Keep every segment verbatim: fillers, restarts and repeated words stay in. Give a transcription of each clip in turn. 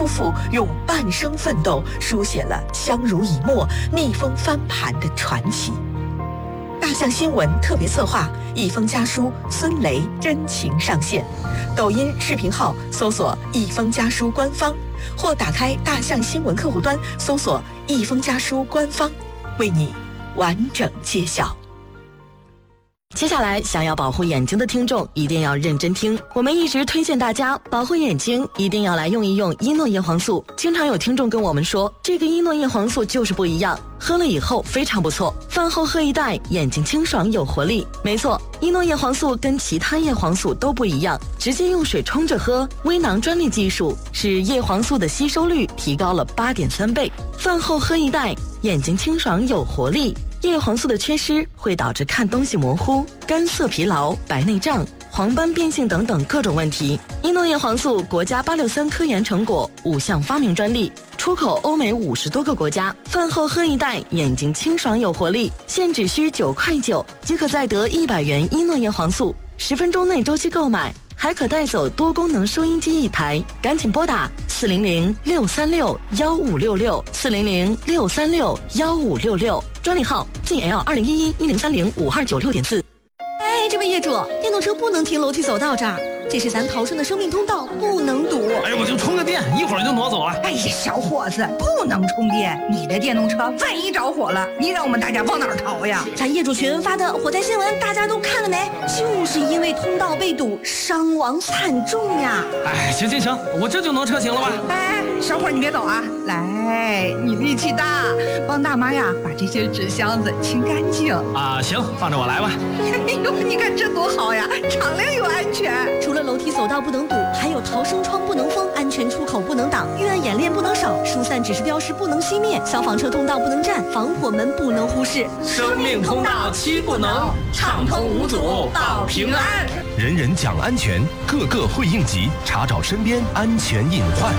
妇用半生奋斗书写了相濡以沫、逆风翻盘的传奇。大象新闻特别策划，一封家书孙雷真情上线。抖音视频号搜索一封家书官方，或打开大象新闻客户端搜索一封家书官方，为你完整揭晓。 接下来，想要保护眼睛的听众一定要认真听。我们一直推荐大家保护眼睛，一定要来用一用伊诺叶黄素。经常有听众跟我们说，这个伊诺叶黄素就是不一样，喝了以后非常不错，饭后喝一袋，眼睛清爽有活力。没错，伊诺叶黄素跟其他叶黄素都不一样，直接用水冲着喝，微囊专利技术使叶黄素的吸收率提高了 八点三 倍。饭后喝一袋，眼睛清爽有活力。叶黄素的缺失会导致看东西模糊、干涩疲劳、白内障、黄斑变性等等各种问题。伊诺叶黄素国家八六三科研成果，五项发明专利，出口欧美五十多个国家。饭后喝一袋，眼睛清爽有活力，现只需九块九即可再得一百元伊诺叶黄素，十分钟内周期购买，还可带走多功能收音机一台。赶紧拨打四零零六三六幺五六六四零零六三六幺五六六，专利号 G L 二零一一一零三零五二九六点四。 哎，这位业主，电动车不能停楼梯走道这儿，这是咱逃生的生命通道，不能堵。 哎，我就充个电，一会儿就挪走了。 哎呀，小伙子，不能充电，你的电动车万一着火了，你让我们大家往哪儿逃呀？ 咱业主群发的火灾新闻，大家都看了没？就是因为通道被堵，伤亡惨重呀。 哎，行行行，我这就挪车行了吧？ 哎，小伙你别走啊，来，你力气大，帮大妈呀把这些纸箱子清干净。 啊，行，放着我来吧。 哎呦，你看这多好呀，敞亮又安全。 除了楼梯走道不能堵，还有逃生窗不能封，安全出口不能挡，预案演练不能少，疏散指示标识不能熄灭，消防车通道不能占，防火门不能忽视。 生命通道七不能，畅通无阻保平安。 人人讲安全，个个会应急，查找身边安全隐患。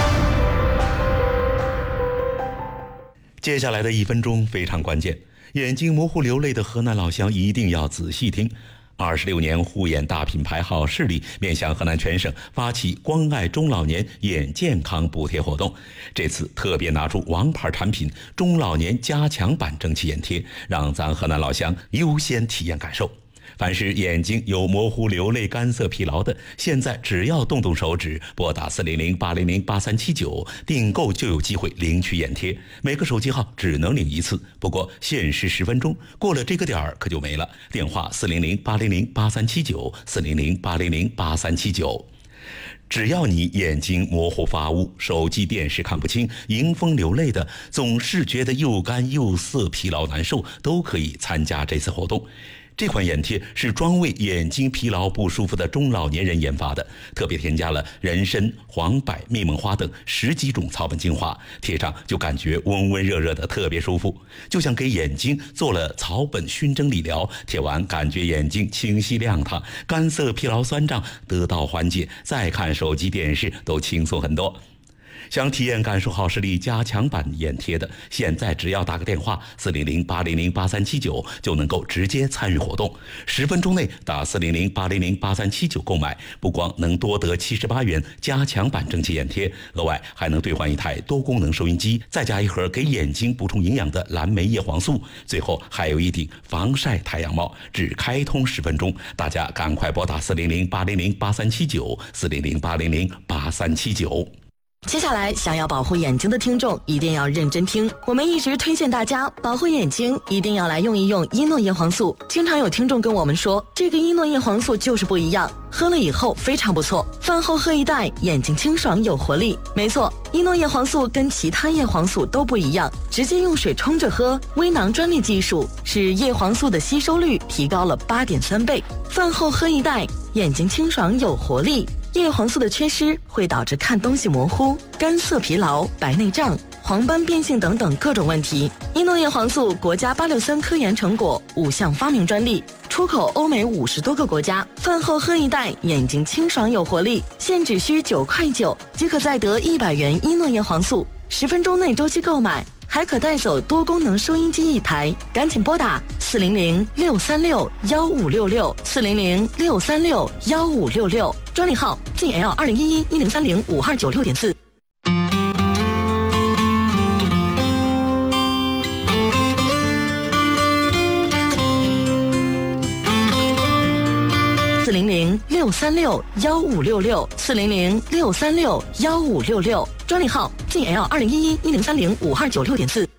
接下来的一分钟非常关键，眼睛模糊流泪的河南老乡一定要仔细听。二十六年护眼大品牌好视力面向河南全省发起关爱中老年眼健康补贴活动，这次特别拿出王牌产品中老年加强版蒸汽眼贴，让咱河南老乡优先体验感受。凡是眼睛有模糊流泪干涩疲劳的，现在只要动动手指拨打四零零八零零八三七九订购就有机会领取眼贴，每个手机号只能领一次，不过限时十分钟，过了这个点儿可就没了。电话四零零八零零八三七九四零零八零零八三七九。只要你眼睛模糊发雾，手机电视看不清，迎风流泪的，总是觉得又干又涩疲劳难受，都可以参加这次活动。这款眼贴是专为眼睛疲劳不舒服的中老年人研发的，特别添加了人参、黄柏、蜜蒙花等十几种草本精华，贴上就感觉温温热热的，特别舒服，就像给眼睛做了草本熏蒸理疗，贴完感觉眼睛清晰亮堂，干涩疲劳酸胀得到缓解，再看手机电视都轻松很多。想体验感受好视力加强版眼贴的，现在只要打个电话四零零八零零八三七九就能够直接参与活动，十分钟内打四零零八零零八三七九购买，不光能多得七十八元加强版蒸汽眼贴，额外还能兑换一台多功能收音机，再加一盒给眼睛补充营养的蓝莓叶黄素，最后还有一顶防晒太阳帽，只开通十分钟，大家赶快拨打四零零八零零八三七九四零零八零零八三七九。 接下来，想要保护眼睛的听众一定要认真听。我们一直推荐大家保护眼睛，一定要来用一用伊诺叶黄素。经常有听众跟我们说，这个伊诺叶黄素就是不一样，喝了以后非常不错，饭后喝一袋，眼睛清爽有活力。没错，伊诺叶黄素跟其他叶黄素都不一样，直接用水冲着喝，微囊专利技术使叶黄素的吸收率提高了 八点三 倍。饭后喝一袋，眼睛清爽有活力。叶黄素的缺失会导致看东西模糊、干涩疲劳、白内障、黄斑变性等等各种问题。伊诺叶黄素国家八六三科研成果，五项发明专利，出口欧美五十多个国家。饭后喝一袋，眼睛清爽有活力，现只需九块九即可再得一百元伊诺叶黄素，十分钟内周期购买，还可带走多功能收音机一台。赶紧拨打四零零六三六幺五六六四零零六三六幺五六六，专利号 G L 二零一一一零三零五二九六点四。 四零零六三六幺五六六四零零六三六幺五六六，专利号 G L 二零一一一零三零五二九六点四。